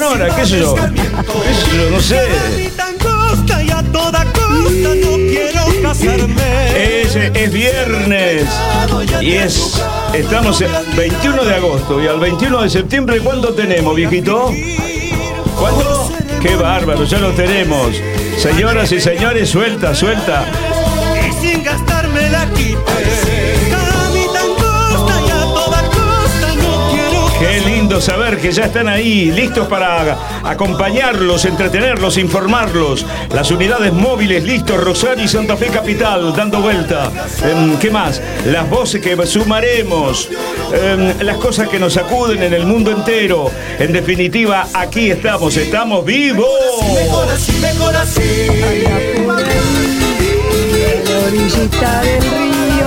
Nora, qué sé yo, no sé. Y a toda costa no quiero casarme. Es viernes y estamos el 21 de agosto y al 21 de septiembre, ¿cuándo tenemos, viejito? ¿Cuándo? ¡Qué bárbaro! Ya lo tenemos. Señoras y señores, suelta. Y sin gastarme la quite. Capitán Costa y a toda costa no quiero casarme. Qué lindo saber que ya están ahí, listos para acompañarlos, entretenerlos, informarlos. Las unidades móviles, listos, Rosario y Santa Fe Capital, dando vuelta. ¿Qué más? Las voces que sumaremos, las cosas que nos sacuden en el mundo entero. En definitiva, aquí estamos vivos. Mejor así. La orillita del río.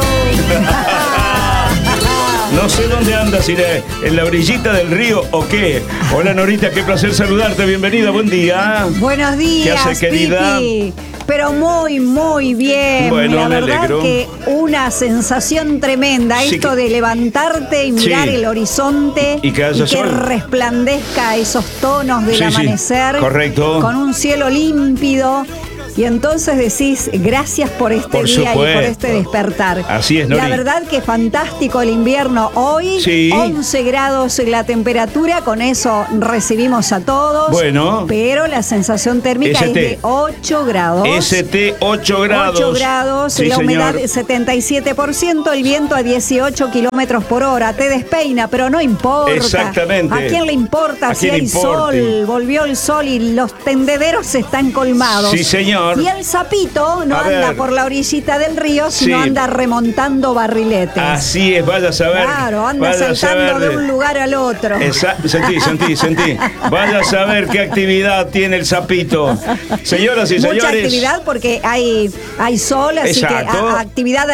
No sé dónde andas, Irene, en la orillita del río o qué. Hola Norita, qué placer saludarte, bienvenida, buen día. Buenos días, ¿Qué hace, querida? Pipi. Pero muy bien. Bueno, la me verdad alegro. que una sensación tremenda, Sí, esto de levantarte y mirar sí. el horizonte Y que haya sol. resplandezca esos tonos del Sí, sí. amanecer. Correcto. Con un cielo límpido. Y entonces decís, gracias por este Por día y por supuesto. este despertar. Así es, Nori. La verdad que fantástico el invierno hoy. Sí. 11 grados la temperatura, con eso recibimos a todos. Bueno. Pero la sensación térmica es de 8 grados. ST 8 grados. 8 grados, Sí, la humedad señor. 77%, el viento a 18 kilómetros por hora. Te despeina, pero no importa. Exactamente. ¿A quién le importa ¿A si quién hay importa? sol? Volvió el sol y los tendederos están colmados. Sí, señor. Y el sapito no A anda ver. por la orillita del río, sino Sí. anda remontando barriletes. Así es, vaya a saber. Claro, anda vaya a saltando saber de un lugar al otro. Sentí. Vaya a saber qué actividad tiene el sapito. Señoras y señores. Mucha actividad porque hay sol, así Exacto. que actividad.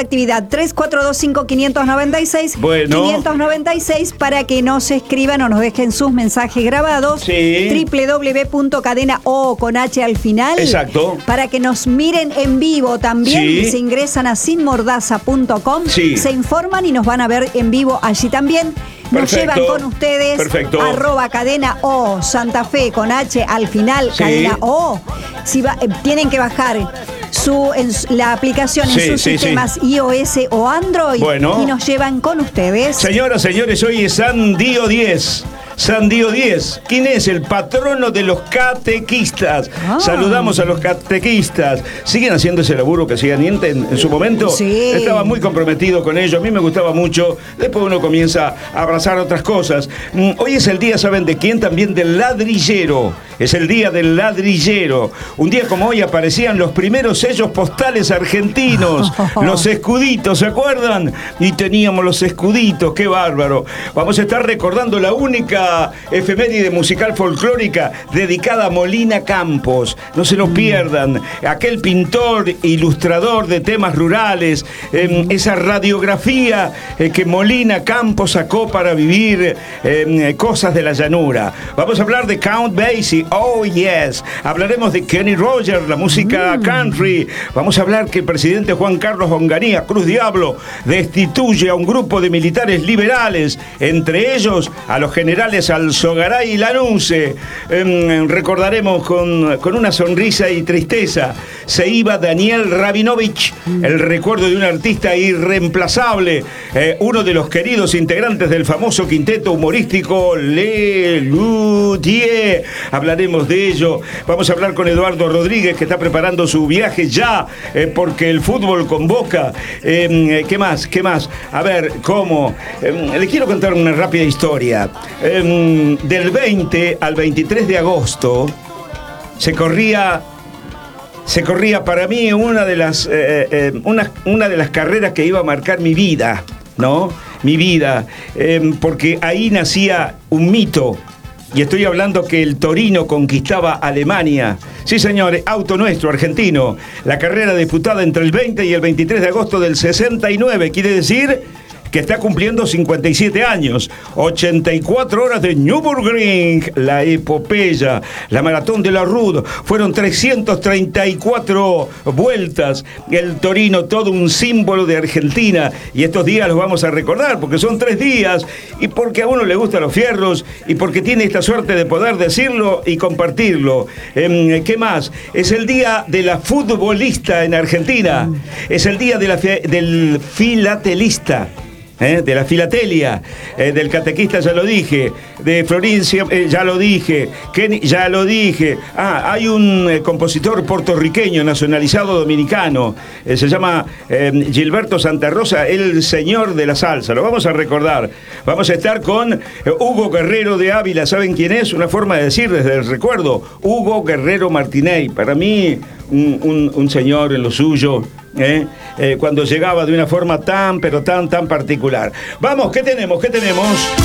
3-4-2-5-596. Bueno. 596 para que nos escriban o nos dejen sus mensajes grabados. Sí. www.cadenao con H al final. Exacto. Para que nos miren en vivo también. Sí. Se ingresan a sinmordaza.com. Sí. Se informan y nos van a ver en vivo allí también. Nos Perfecto. llevan con ustedes. Perfecto. @cadena O Santa Fe con H al final. Sí. Cadena O. Si tienen que bajar la aplicación en Sí, sus sí, sistemas iOS o Android. Bueno. Y nos llevan con ustedes. Señoras, señores, hoy es San Dío 10. San Dío 10. ¿Quién es? El patrono de los catequistas. Saludamos a los catequistas. ¿Siguen haciendo ese laburo que hacían en su momento? Sí. Estaba muy comprometido con ello. A mí me gustaba mucho. Después uno comienza a abrazar otras cosas. Hoy es el día, ¿saben de quién? También del ladrillero. Es el día del ladrillero. Un día como hoy aparecían los primeros sellos postales argentinos. Los escuditos, ¿se acuerdan? Y teníamos los escuditos, qué bárbaro. Vamos a estar recordando la única efeméride musical folclórica dedicada a Molina Campos. No se lo pierdan. Aquel pintor, ilustrador de temas rurales, esa radiografía que Molina Campos sacó para vivir cosas de la llanura. Vamos a hablar de Count Basie. Oh, yes. Hablaremos de Kenny Rogers, la música country. Vamos a hablar que el presidente Juan Carlos Onganía, Cruz Diablo, destituye a un grupo de militares liberales, entre ellos a los generales Alzogaray y Lanuse. Recordaremos con una sonrisa y tristeza. Se iba Daniel Rabinovich, el recuerdo de un artista irreemplazable, uno de los queridos integrantes del famoso quinteto humorístico Le Luthier. Hablaremos de ello. Vamos a hablar con Eduardo Rodríguez, que está preparando su viaje ya, porque el fútbol convoca. ¿Qué más? A ver, ¿cómo? Le quiero contar una rápida historia. Del 20 al 23 de agosto se corría para mí una de las carreras que iba a marcar mi vida, ¿no? Mi vida, porque ahí nacía un mito. Y estoy hablando que el Torino conquistaba Alemania. Sí, señores, auto nuestro, argentino. La carrera disputada entre el 20 y el 23 de agosto del 69. Quiere decir que está cumpliendo 57 años. 84 horas de Nürburgring, la epopeya, la maratón de la Ruhr. Fueron 334 vueltas. El Torino, todo un símbolo de Argentina. Y estos días los vamos a recordar porque son 3 días y porque a uno le gustan los fierros y porque tiene esta suerte de poder decirlo y compartirlo. ¿Qué más? Es el día de la futbolista en Argentina. Es el día de del filatelista. De la filatelia, del catequista ya lo dije, de Florencia ya lo dije, Kenny ya lo dije. Hay un compositor puertorriqueño nacionalizado dominicano, se llama Gilberto Santa Rosa, el señor de la salsa, lo vamos a recordar. Vamos a estar con Hugo Guerrero de Ávila, ¿saben quién es? Una forma de decir desde el recuerdo, Hugo Guerrero Martinez, para mí un señor en lo suyo. Cuando llegaba de una forma tan, pero tan particular. Vamos, ¿qué tenemos?